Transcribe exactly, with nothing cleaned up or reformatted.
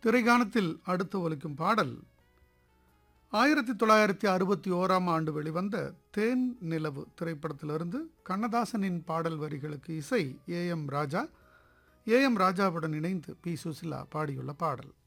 திரைகானத்தில் அடுத்து ஒலிக்கும் பாடல் ஆயிரத்தி தொள்ளாயிரத்தி அறுபத்தி ஓராம் ஆண்டு வெளிவந்த தேன் நிலவு திரைப்படத்திலிருந்து கண்ணதாசனின் பாடல் வரிகளுக்கு இசை A M Raja. A M ராஜாவுடன் இணைந்து பி சுசிலா பாடியுள்ள பாடல்.